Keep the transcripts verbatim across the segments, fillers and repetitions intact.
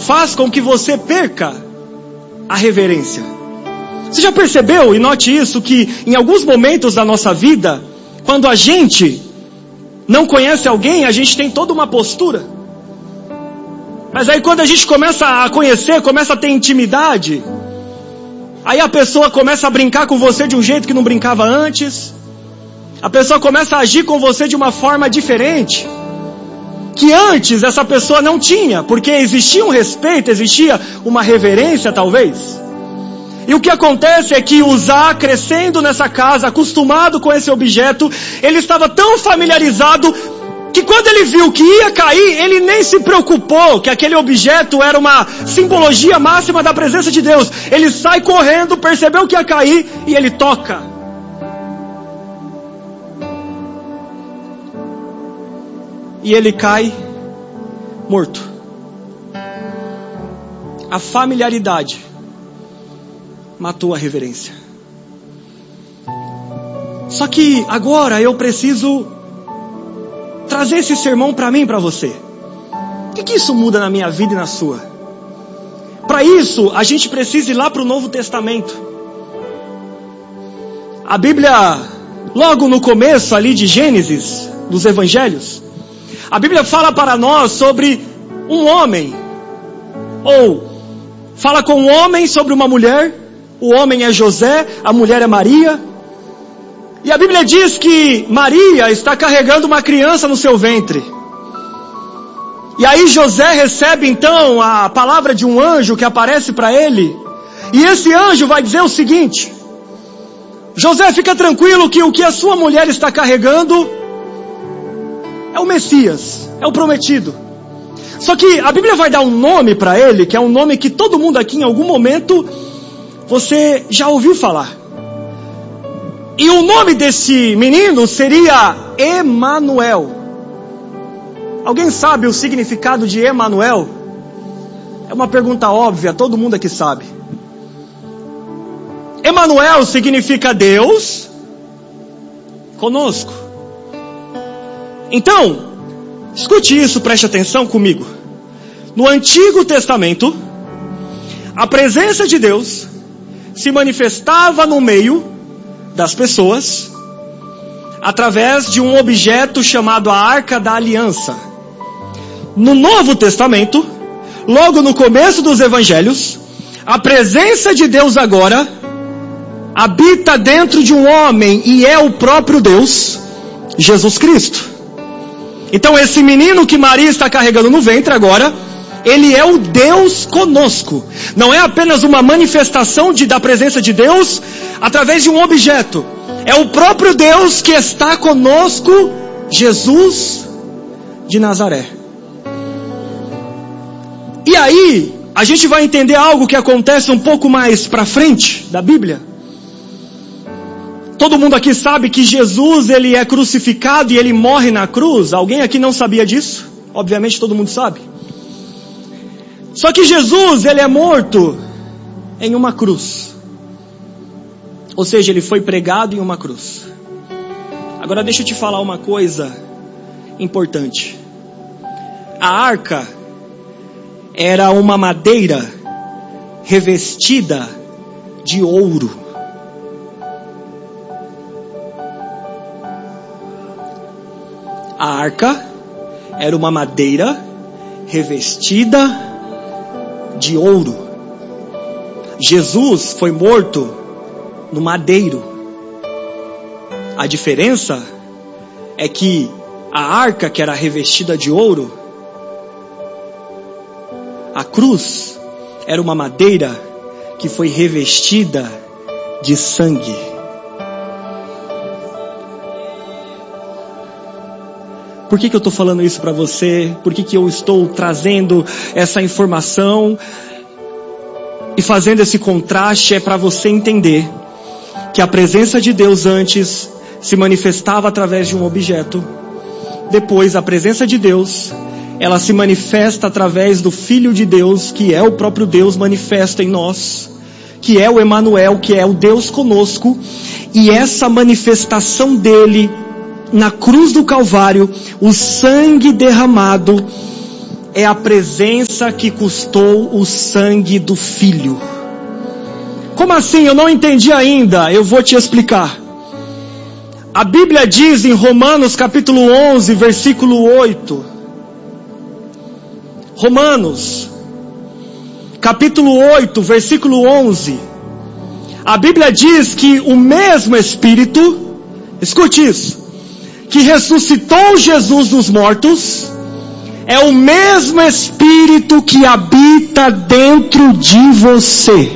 faz com que você perca a reverência. Você já percebeu, e note isso, que em alguns momentos da nossa vida, quando a gente não conhece alguém, a gente tem toda uma postura. Mas aí quando a gente começa a conhecer, começa a ter intimidade, aí a pessoa começa a brincar com você de um jeito que não brincava antes. A pessoa começa a agir com você de uma forma diferente, que antes essa pessoa não tinha, porque existia um respeito, existia uma reverência talvez. E o que acontece é que Uzá, crescendo nessa casa, acostumado com esse objeto, ele estava tão familiarizado que quando ele viu que ia cair, ele nem se preocupou que aquele objeto era uma simbologia máxima da presença de Deus. Ele sai correndo, percebeu que ia cair e ele toca. E ele cai morto. A familiaridade matou a reverência. Só que agora eu preciso trazer esse sermão para mim e para você. O que, que isso muda na minha vida e na sua? Para isso, a gente precisa ir lá para o Novo Testamento. A Bíblia, logo no começo ali de Gênesis, dos Evangelhos, a Bíblia fala para nós sobre um homem, ou fala com um homem sobre uma mulher. O homem é José, a mulher é Maria. E a Bíblia diz que Maria está carregando uma criança no seu ventre. E aí José recebe então a palavra de um anjo que aparece para ele. E esse anjo vai dizer o seguinte: José, fica tranquilo que o que a sua mulher está carregando é o Messias, é o prometido. Só que a Bíblia vai dar um nome para ele, que é um nome que todo mundo aqui em algum momento você já ouviu falar. E o nome desse menino seria Emanuel. Alguém sabe o significado de Emanuel? É uma pergunta óbvia, todo mundo aqui sabe. Emanuel significa Deus conosco. Então, escute isso, preste atenção comigo. No Antigo Testamento, a presença de Deus se manifestava no meio das pessoas através de um objeto chamado a Arca da Aliança. No Novo Testamento, logo no começo dos Evangelhos, a presença de Deus agora habita dentro de um homem e é o próprio Deus, Jesus Cristo. Então esse menino que Maria está carregando no ventre agora, ele é o Deus conosco. Não é apenas uma manifestação de, da presença de Deus através de um objeto. É o próprio Deus que está conosco, Jesus de Nazaré. E aí, a gente vai entender algo que acontece um pouco mais para frente da Bíblia. Todo mundo aqui sabe que Jesus, ele é crucificado e ele morre na cruz. Alguém aqui não sabia disso? Obviamente todo mundo sabe. Só que Jesus, ele é morto em uma cruz. Ou seja, ele foi pregado em uma cruz. Agora deixa eu te falar uma coisa importante. A arca era uma madeira revestida de ouro. A arca era uma madeira revestida de ouro. Jesus foi morto no madeiro. A diferença é que a arca, que era revestida de ouro, a cruz era uma madeira que foi revestida de sangue. Por que que eu estou falando isso para você? Por que que eu estou trazendo essa informação e fazendo esse contraste? É para você entender que a presença de Deus antes se manifestava através de um objeto. Depois, a presença de Deus, ela se manifesta através do Filho de Deus, que é o próprio Deus manifesto em nós, que é o Emanuel, que é o Deus conosco. E essa manifestação dele na cruz do Calvário, o sangue derramado, é a presença que custou o sangue do Filho. Como assim? Eu não entendi ainda. Eu vou te explicar. A Bíblia diz em Romanos capítulo onze, versículo oito. Romanos capítulo oito, versículo onze. A Bíblia diz que o mesmo Espírito, escute isso, que ressuscitou Jesus dos mortos, é o mesmo Espírito que habita dentro de você.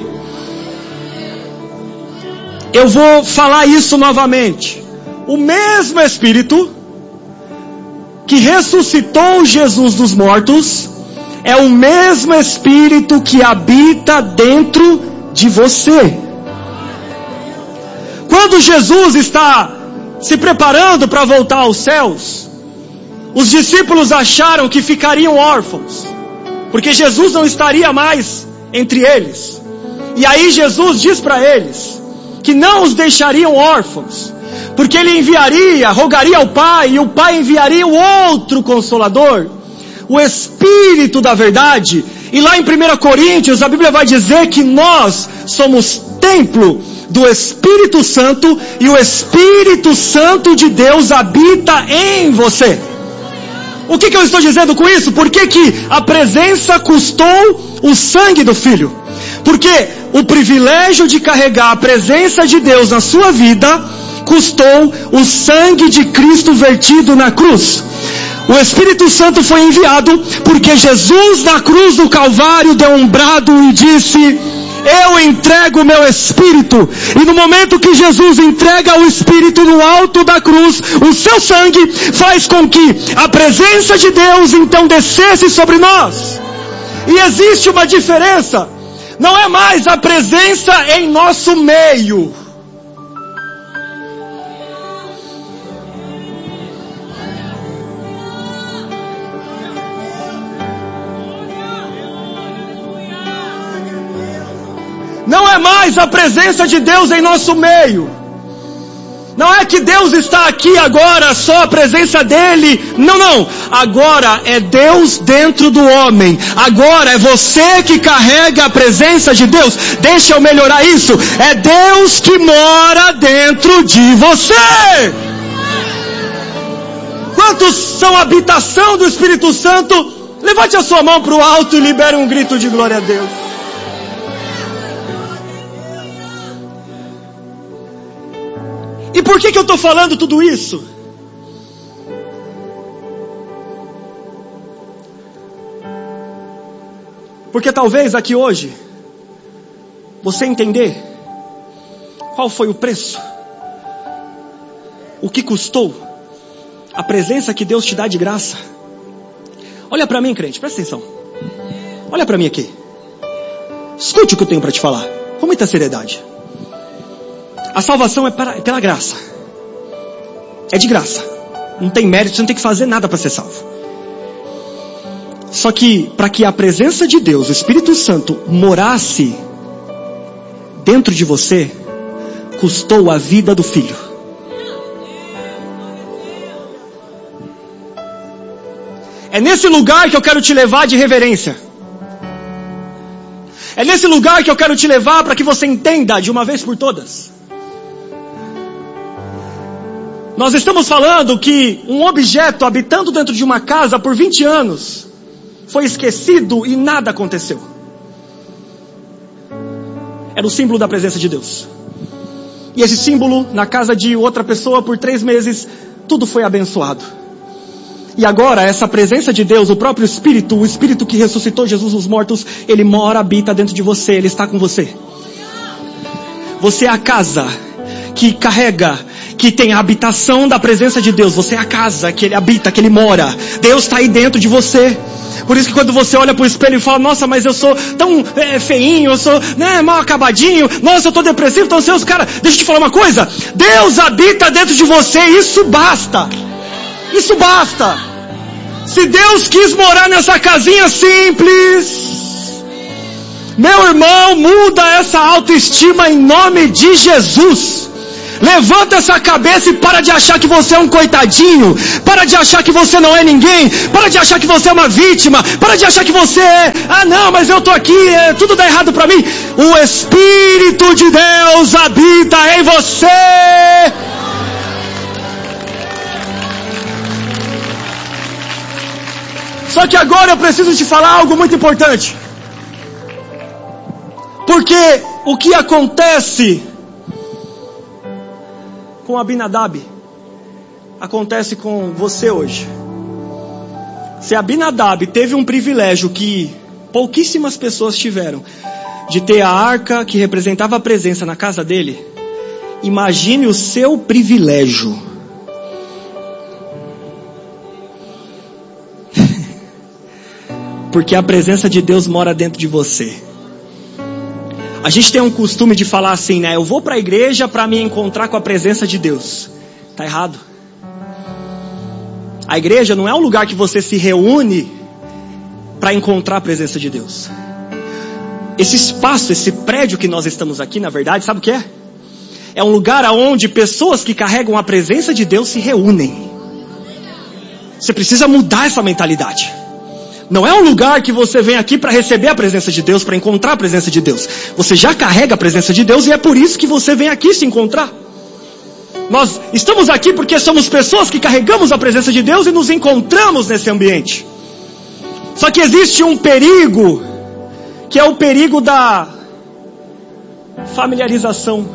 Eu vou falar isso novamente. O mesmo Espírito que ressuscitou Jesus dos mortos é o mesmo Espírito que habita dentro de você. Quando Jesus está se preparando para voltar aos céus, os discípulos acharam que ficariam órfãos, porque Jesus não estaria mais entre eles. E aí Jesus diz para eles que não os deixariam órfãos, porque Ele enviaria, rogaria ao Pai, e o Pai enviaria o outro Consolador, o Espírito da verdade. E lá em primeira Coríntios, a Bíblia vai dizer que nós somos templo do Espírito Santo, e o Espírito Santo de Deus habita em você. O que, que eu estou dizendo com isso? Por que, que a presença custou o sangue do Filho? Porque o privilégio de carregar a presença de Deus na sua vida custou o sangue de Cristo vertido na cruz. O Espírito Santo foi enviado porque Jesus na cruz do Calvário deu um brado e disse: eu entrego o meu Espírito. E no momento que Jesus entrega o Espírito no alto da cruz, o seu sangue faz com que a presença de Deus então descesse sobre nós. E existe uma diferença. Não é mais a presença em nosso meio. Não é mais a presença de Deus em nosso meio. Não é que Deus está aqui agora, só a presença dele. Não, não. Agora é Deus dentro do homem. Agora é você que carrega a presença de Deus. Deixa eu melhorar isso. É Deus que mora dentro de você. Quantos são a habitação do Espírito Santo? Levante a sua mão para o alto e libere um grito de glória a Deus. E por que que eu estou falando tudo isso? Porque talvez aqui hoje, você entender qual foi o preço, o que custou, a presença que Deus te dá de graça. Olha para mim, crente, presta atenção. Olha para mim aqui. Escute o que eu tenho para te falar, com muita seriedade. A salvação é para, pela graça. É de graça. Não tem mérito, você não tem que fazer nada para ser salvo. Só que, para que a presença de Deus, o Espírito Santo, morasse dentro de você, custou a vida do Filho. É nesse lugar que eu quero te levar de reverência. É nesse lugar que eu quero te levar para que você entenda de uma vez por todas. Nós estamos falando que um objeto habitando dentro de uma casa por vinte anos foi esquecido e nada aconteceu. Era o símbolo da presença de Deus. E esse símbolo, na casa de outra pessoa por três meses, tudo foi abençoado. E agora, essa presença de Deus, o próprio Espírito, o Espírito que ressuscitou Jesus dos mortos, ele mora, habita dentro de você, ele está com você. Você é a casa que carrega, que tem a habitação da presença de Deus. Você é a casa que ele habita, que ele mora. Deus está aí dentro de você. Por isso que quando você olha para o espelho e fala: nossa, mas eu sou tão é, feinho, eu sou né, mal acabadinho, nossa, eu estou depressivo, então seus cara, deixa eu te falar uma coisa. Deus habita dentro de você, isso basta. Isso basta. Se Deus quis morar nessa casinha simples, meu irmão, muda essa autoestima em nome de Jesus. Levanta essa cabeça e para de achar que você é um coitadinho. Para de achar que você não é ninguém. Para de achar que você é uma vítima. Para de achar que você é... Ah não, mas eu estou aqui, é, tudo dá errado para mim. O Espírito de Deus habita em você. Só que agora eu preciso te falar algo muito importante. Porque o que acontece com Abinadab acontece com você hoje. Se Abinadab teve um privilégio que pouquíssimas pessoas tiveram, de ter a arca que representava a presença na casa dele, imagine o seu privilégio. Porque a presença de Deus mora dentro de você. A gente tem um costume de falar assim, né? Eu vou para a igreja para me encontrar com a presença de Deus. Tá errado. A igreja não é um lugar que você se reúne para encontrar a presença de Deus. Esse espaço, esse prédio que nós estamos aqui, na verdade, sabe o que é? É um lugar onde pessoas que carregam a presença de Deus se reúnem. Você precisa mudar essa mentalidade. Não é um lugar que você vem aqui para receber a presença de Deus, para encontrar a presença de Deus. Você já carrega a presença de Deus e é por isso que você vem aqui se encontrar. Nós estamos aqui porque somos pessoas que carregamos a presença de Deus e nos encontramos nesse ambiente. Só que existe um perigo, que é o perigo da familiarização.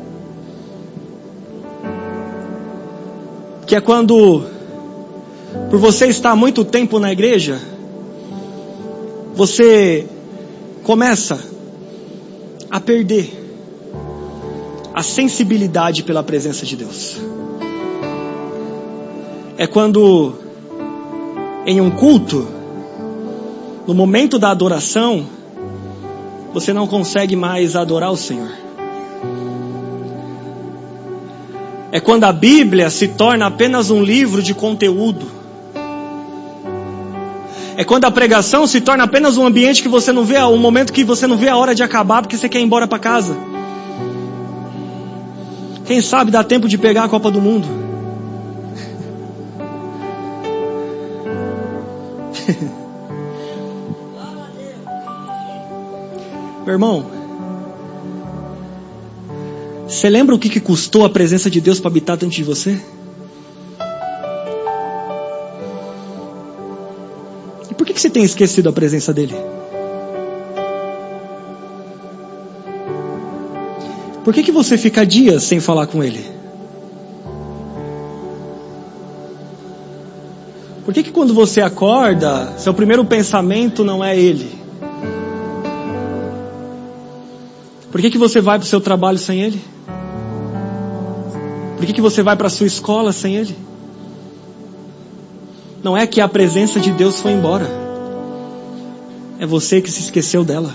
Que é quando, por você estar há muito tempo na igreja, você começa a perder a sensibilidade pela presença de Deus. É quando, em um culto, no momento da adoração, você não consegue mais adorar o Senhor. É quando a Bíblia se torna apenas um livro de conteúdo. É quando a pregação se torna apenas um ambiente que você não vê, um momento que você não vê a hora de acabar porque você quer ir embora para casa. Quem sabe dá tempo de pegar a Copa do Mundo. Meu irmão, você lembra o que, que custou a presença de Deus para habitar dentro de você? Por que, que você tem esquecido a presença dele? Por que, que você fica dias sem falar com ele? Por que, que quando você acorda, seu primeiro pensamento não é ele? Por que, que você vai para o seu trabalho sem ele? Por que, que você vai para a sua escola sem ele? Não é que a presença de Deus foi embora. É você que se esqueceu dela.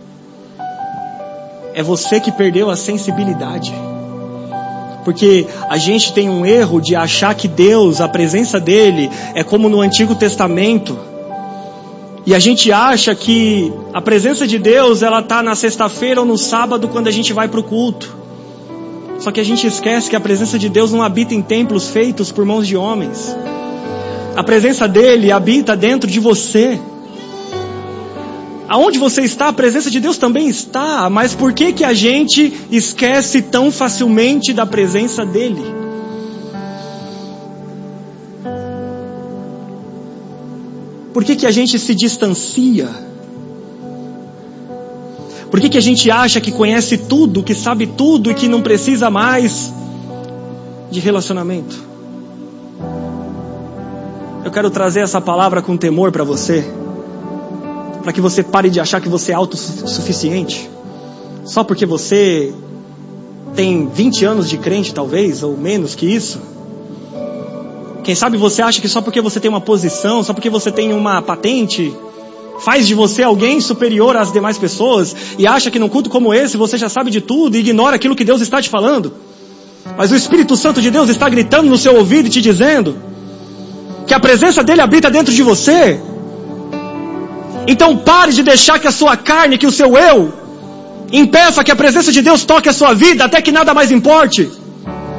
É você que perdeu a sensibilidade. Porque a gente tem um erro de achar que Deus, a presença dele, é como no Antigo Testamento. E a gente acha que a presença de Deus, ela está na sexta-feira ou no sábado quando a gente vai para o culto. Só que a gente esquece que a presença de Deus não habita em templos feitos por mãos de homens. A presença dele habita dentro de você. Aonde você está, a presença de Deus também está. Mas por que que a gente esquece tão facilmente da presença dele? Por que que a gente se distancia? Por que que a gente acha que conhece tudo, que sabe tudo e que não precisa mais de relacionamento? Eu quero trazer essa palavra com temor para você, para que você pare de achar que você é autossuficiente, só porque você tem vinte anos de crente talvez, ou menos que isso. Quem sabe você acha que só porque você tem uma posição, só porque você tem uma patente, faz de você alguém superior às demais pessoas, e acha que num culto como esse você já sabe de tudo e ignora aquilo que Deus está te falando. Mas o Espírito Santo de Deus está gritando no seu ouvido e te dizendo que a presença dele habita dentro de você. Então pare de deixar que a sua carne, que o seu eu, impeça que a presença de Deus toque a sua vida até que nada mais importe.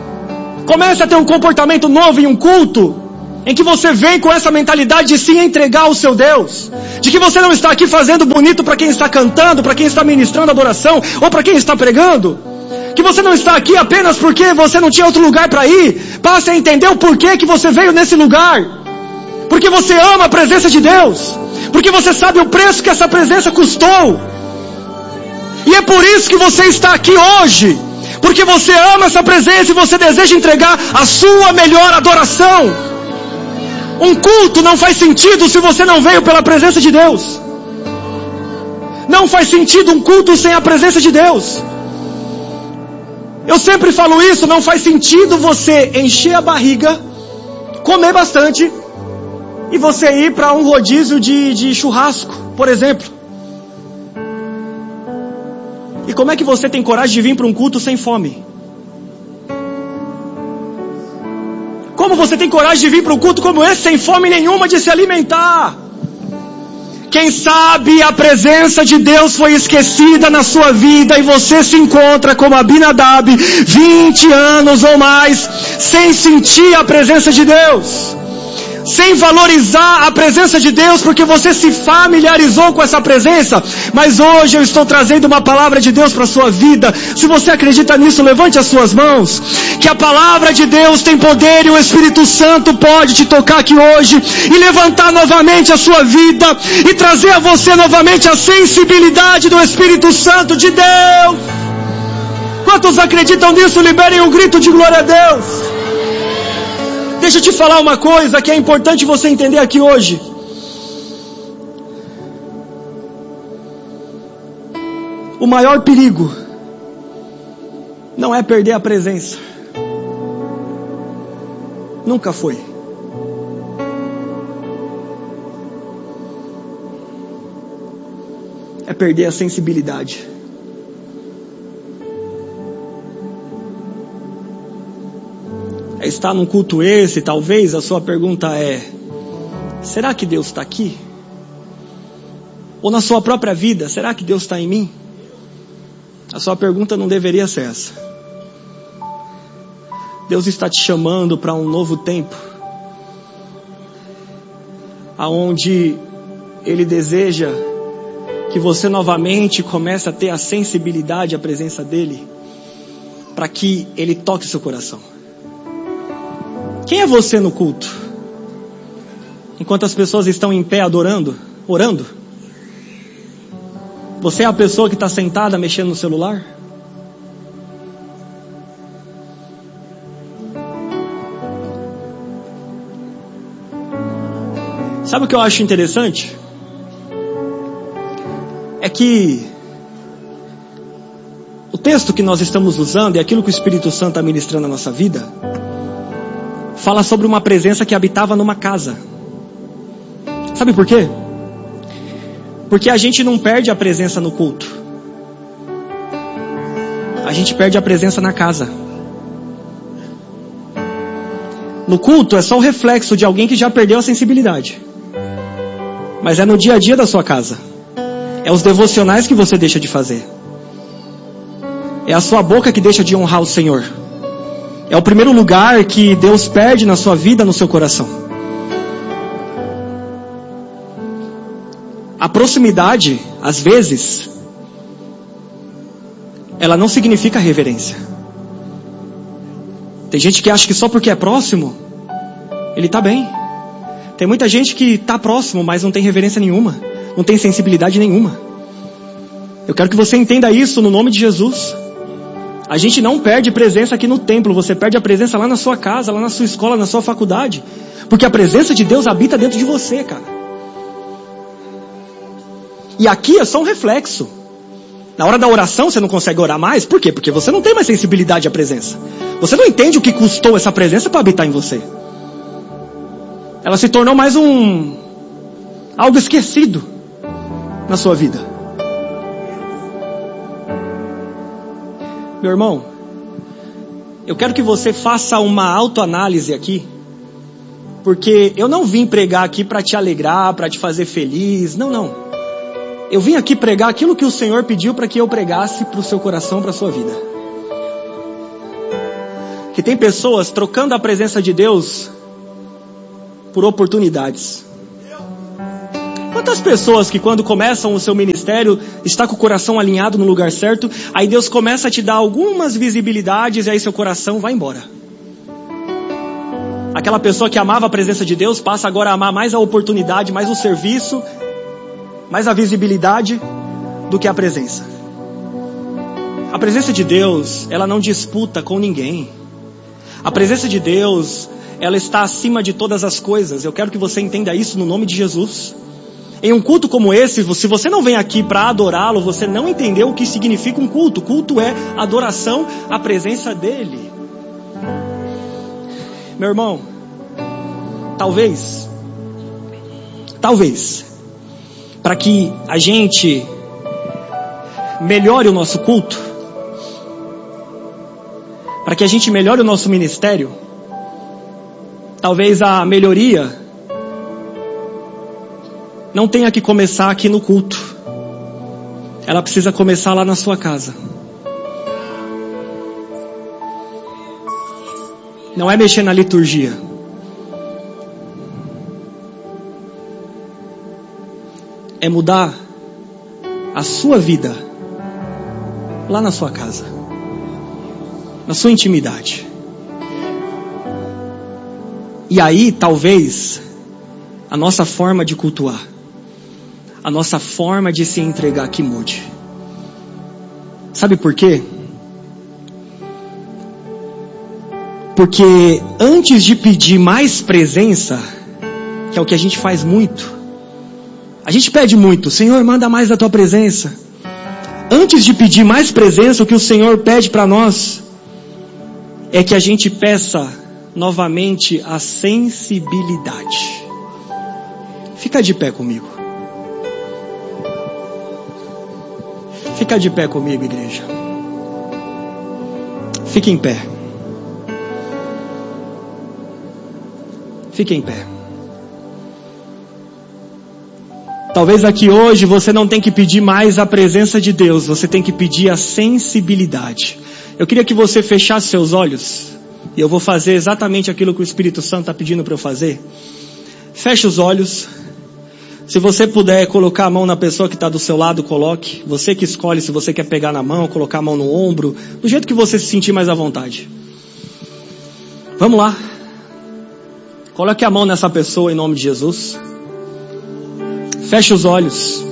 Comece a ter um comportamento novo em um culto, em que você vem com essa mentalidade de se entregar ao seu Deus, de que você não está aqui fazendo bonito para quem está cantando, para quem está ministrando adoração, ou para quem está pregando, que você não está aqui apenas porque você não tinha outro lugar para ir. Passe a entender o porquê que você veio nesse lugar, porque você ama a presença de Deus, porque você sabe o preço que essa presença custou, e é por isso que você está aqui hoje, porque você ama essa presença e você deseja entregar a sua melhor adoração. Um culto não faz sentido se você não veio pela presença de Deus. Não faz sentido um culto sem a presença de Deus. Eu sempre falo isso, não faz sentido você encher a barriga, comer bastante, e você ir para um rodízio de, de churrasco, por exemplo. E como é que você tem coragem de vir para um culto sem fome? Como você tem coragem de vir para um culto como esse sem fome nenhuma de se alimentar? Quem sabe a presença de Deus foi esquecida na sua vida e você se encontra como Abinadab, vinte anos ou mais, sem sentir a presença de Deus, sem valorizar a presença de Deus, porque você se familiarizou com essa presença. Mas hoje eu estou trazendo uma palavra de Deus para a sua vida. Se você acredita nisso, levante as suas mãos, que a palavra de Deus tem poder, e o Espírito Santo pode te tocar aqui hoje, e levantar novamente a sua vida, e trazer a você novamente a sensibilidade do Espírito Santo de Deus. Quantos acreditam nisso? Liberem um grito de glória a Deus. Deixa eu te falar uma coisa que é importante você entender aqui hoje. O maior perigo não é perder a presença. Nunca foi. É perder a sensibilidade. É estar num culto esse, talvez a sua pergunta é: será que Deus está aqui? Ou na sua própria vida, será que Deus está em mim? A sua pergunta não deveria ser essa. Deus está te chamando para um novo tempo, aonde Ele deseja que você novamente comece a ter a sensibilidade à presença dEle, para que Ele toque seu coração. Quem é você no culto? Enquanto as pessoas estão em pé adorando, orando? Você é a pessoa que está sentada mexendo no celular? Sabe o que eu acho interessante? É que o texto que nós estamos usando e aquilo que o Espírito Santo está ministrando na nossa vida fala sobre uma presença que habitava numa casa. Sabe por quê? Porque a gente não perde a presença no culto. A gente perde a presença na casa. No culto é só o reflexo de alguém que já perdeu a sensibilidade. Mas é no dia a dia da sua casa. É os devocionais que você deixa de fazer. É a sua boca que deixa de honrar o Senhor. É o primeiro lugar que Deus perde na sua vida, no seu coração. A proximidade, às vezes, ela não significa reverência. Tem gente que acha que só porque é próximo, ele está bem. Tem muita gente que está próximo, mas não tem reverência nenhuma, não tem sensibilidade nenhuma. Eu quero que você entenda isso no nome de Jesus. A gente não perde presença aqui no templo, você perde a presença lá na sua casa, lá na sua escola, na sua faculdade. Porque a presença de Deus habita dentro de você, cara. E aqui é só um reflexo. Na hora da oração você não consegue orar mais, por quê? Porque você não tem mais sensibilidade à presença. Você não entende o que custou essa presença para habitar em você. Ela se tornou mais um... algo esquecido na sua vida. Meu irmão, eu quero que você faça uma autoanálise aqui, porque eu não vim pregar aqui para te alegrar, para te fazer feliz, não, não. Eu vim aqui pregar aquilo que o Senhor pediu para que eu pregasse para o seu coração, para a sua vida. Que tem pessoas trocando a presença de Deus por oportunidades. Quantas pessoas que quando começam o seu ministério, está com o coração alinhado no lugar certo, aí Deus começa a te dar algumas visibilidades e aí seu coração vai embora. Aquela pessoa que amava a presença de Deus passa agora a amar mais a oportunidade, mais o serviço, mais a visibilidade do que a presença. A presença de Deus, ela não disputa com ninguém. A presença de Deus, ela está acima de todas as coisas. Eu quero que você entenda isso no nome de Jesus. Em um culto como esse, se você não vem aqui para adorá-lo, você não entendeu o que significa um culto. Culto é adoração à presença dele. Meu irmão, talvez, talvez, para que a gente melhore o nosso culto, para que a gente melhore o nosso ministério, talvez a melhoria não tenha que começar aqui no culto. Ela precisa começar lá na sua casa. Não é mexer na liturgia. É mudar a sua vida lá na sua casa, na sua intimidade. E aí, talvez, a nossa forma de cultuar, a nossa forma de se entregar que mude. Sabe por quê? Porque antes de pedir mais presença, que é o que a gente faz muito, a gente pede muito, Senhor, manda mais da tua presença. Antes de pedir mais presença, o que o Senhor pede para nós é que a gente peça novamente a sensibilidade. Fica de pé comigo. Fica de pé comigo, igreja. Fique em pé. Fique em pé. Talvez aqui hoje você não tem que pedir mais a presença de Deus, você tem que pedir a sensibilidade. Eu queria que você fechasse seus olhos, e eu vou fazer exatamente aquilo que o Espírito Santo está pedindo para eu fazer. Feche os olhos. Se você puder colocar a mão na pessoa que está do seu lado, coloque. Você que escolhe se você quer pegar na mão, colocar a mão no ombro, do jeito que você se sentir mais à vontade. Vamos lá. Coloque a mão nessa pessoa em nome de Jesus. Feche os olhos.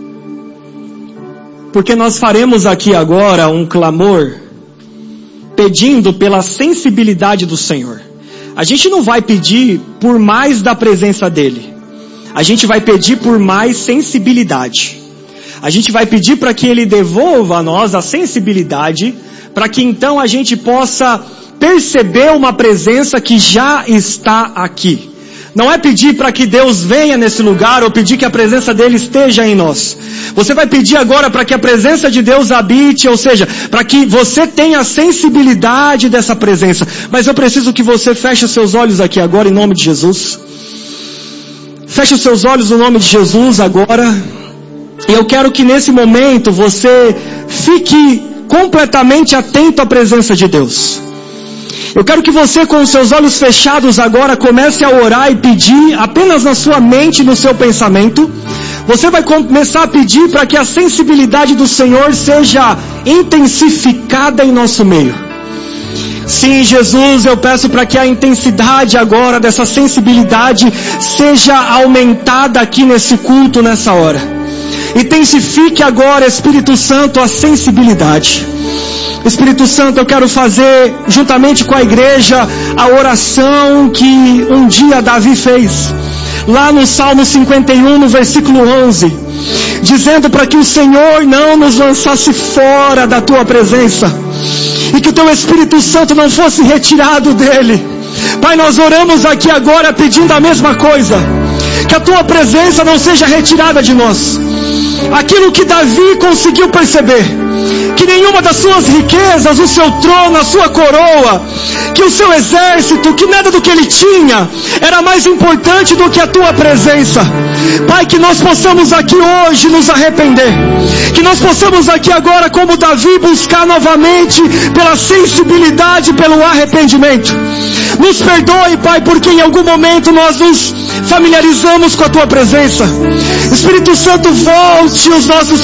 Porque nós faremos aqui agora um clamor, pedindo pela sensibilidade do Senhor. A gente não vai pedir por mais da presença dEle. A gente vai pedir por mais sensibilidade. A gente vai pedir para que Ele devolva a nós a sensibilidade, para que então a gente possa perceber uma presença que já está aqui. Não é pedir para que Deus venha nesse lugar ou pedir que a presença dEle esteja em nós. Você vai pedir agora para que a presença de Deus habite, ou seja, para que você tenha a sensibilidade dessa presença. Mas eu preciso que você feche os seus olhos aqui agora em nome de Jesus. Feche os seus olhos no nome de Jesus agora. E eu quero que nesse momento você fique completamente atento à presença de Deus. Eu quero que você, com os seus olhos fechados agora, comece a orar e pedir apenas na sua mente, no seu pensamento. Você vai começar a pedir para que a sensibilidade do Senhor seja intensificada em nosso meio. Sim, Jesus, eu peço para que a intensidade agora dessa sensibilidade seja aumentada aqui nesse culto, nessa hora. Intensifique agora, Espírito Santo, a sensibilidade. Espírito Santo, eu quero fazer, juntamente com a igreja, a oração que um dia Davi fez. Lá no Salmo cinquenta e um, no versículo onze. Dizendo para que o Senhor não nos lançasse fora da tua presença. E que o teu Espírito Santo não fosse retirado dele. Pai, nós oramos aqui agora pedindo a mesma coisa. Que a tua presença não seja retirada de nós. aquilo que Davi conseguiu perceber, que nenhuma das suas riquezas, o seu trono, a sua coroa, que o seu exército, que nada do que ele tinha era mais importante do que a tua presença. Pai, que nós possamos aqui hoje nos arrepender, que nós possamos aqui agora, como Davi, buscar novamente pela sensibilidade, pelo arrependimento. Nos perdoe, Pai, porque em algum momento nós nos familiarizamos com a tua presença. Espírito Santo, volte os nossos